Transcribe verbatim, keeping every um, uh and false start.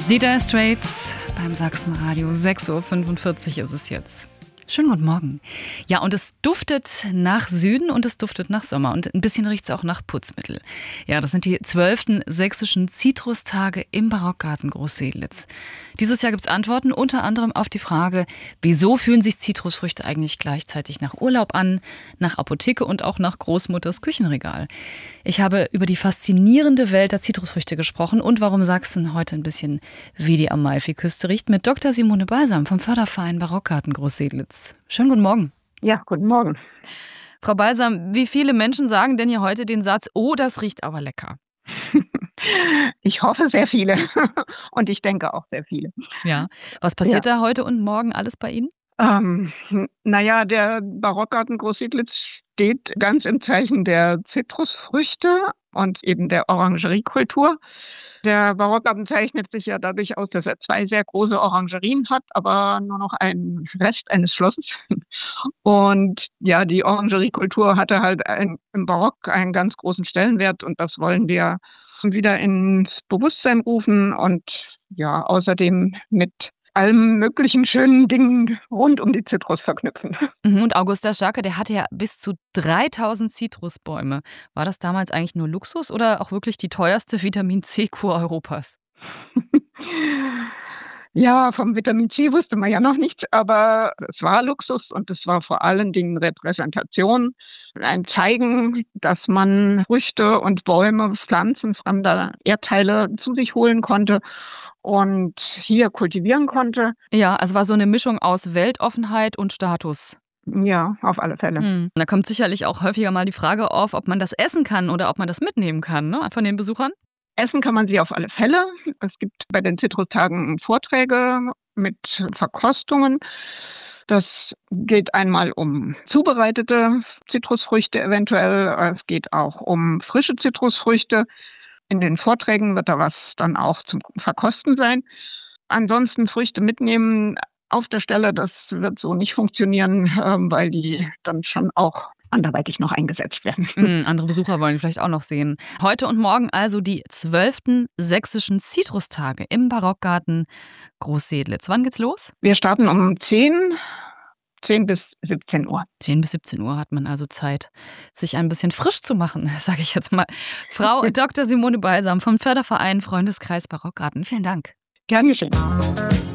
Die Dire Straits beim Sachsenradio. sechs Uhr fünfundvierzig ist es jetzt. Schönen guten Morgen. Ja, und es duftet nach Süden und es duftet nach Sommer. Und ein bisschen riecht es auch nach Putzmittel. Ja, das sind die zwölften sächsischen Zitrustage im Barockgarten Großsedlitz. Dieses Jahr gibt es Antworten, unter anderem auf die Frage, wieso fühlen sich Zitrusfrüchte eigentlich gleichzeitig nach Urlaub an, nach Apotheke und auch nach Großmutters Küchenregal. Ich habe über die faszinierende Welt der Zitrusfrüchte gesprochen und warum Sachsen heute ein bisschen wie die Amalfiküste riecht mit Doktor Simone Balsam vom Förderverein Barockgarten Großsedlitz. Schönen guten Morgen. Ja, guten Morgen. Frau Balsam, wie viele Menschen sagen denn hier heute den Satz, oh, das riecht aber lecker? Ich hoffe, sehr viele. Und ich denke auch sehr viele. Ja. Was passiert Ja. da heute und morgen alles bei Ihnen? Ähm, naja, der Barockgarten Großsedlitz steht ganz im Zeichen der Zitrusfrüchte und eben der Orangeriekultur. Der Barockgarten zeichnet sich ja dadurch aus, dass er zwei sehr große Orangerien hat, aber nur noch einen Rest eines Schlosses. Und ja, die Orangeriekultur hatte halt ein, im Barock einen ganz großen Stellenwert und das wollen wir wieder ins Bewusstsein rufen und ja, außerdem mit allen möglichen schönen Dingen rund um die Zitrus verknüpfen. Und Augusta Starke, der hatte ja bis zu dreitausend Zitrusbäume. War das damals eigentlich nur Luxus oder auch wirklich die teuerste Vitamin-C-Kur Europas? Ja, vom Vitamin C wusste man ja noch nichts, aber es war Luxus und es war vor allen Dingen Repräsentation, ein Zeigen, dass man Früchte und Bäume, Pflanzen fremder Erdteile zu sich holen konnte und hier kultivieren konnte. Ja, also war so eine Mischung aus Weltoffenheit und Status. Ja, auf alle Fälle. Hm. Da kommt sicherlich auch häufiger mal die Frage auf, ob man das essen kann oder ob man das mitnehmen kann, ne, von den Besuchern. Essen kann man sie auf alle Fälle. Es gibt bei den Zitrustagen Vorträge mit Verkostungen. Das geht einmal um zubereitete Zitrusfrüchte eventuell. Es geht auch um frische Zitrusfrüchte. In den Vorträgen wird da was dann auch zum Verkosten sein. Ansonsten Früchte mitnehmen auf der Stelle, das wird so nicht funktionieren, weil die dann schon auch anderweitig noch eingesetzt werden. Mm, andere Besucher wollen die vielleicht auch noch sehen. Heute und morgen also die zwölften sächsischen Zitrustage im Barockgarten Großsedlitz. Wann geht's los? Wir starten um zehn, zehn bis siebzehn Uhr. zehn bis siebzehn Uhr hat man also Zeit, sich ein bisschen frisch zu machen, sage ich jetzt mal. Frau Doktor Simone Balsam vom Förderverein Freundeskreis Barockgarten, vielen Dank. Gern geschehen.